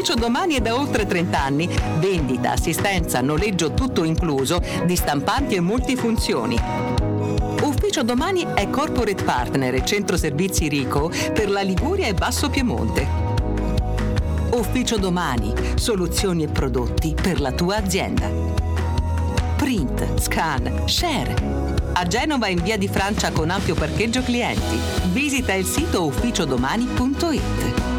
Ufficio Domani è da oltre 30 anni. Vendita, assistenza, noleggio tutto incluso di stampanti e multifunzioni. Ufficio Domani è corporate partner e centro servizi Rico per la Liguria e Basso Piemonte. Ufficio Domani, soluzioni e prodotti per la tua azienda. Print, scan, share. A Genova in via di Francia con ampio parcheggio clienti. Visita il sito ufficiodomani.it.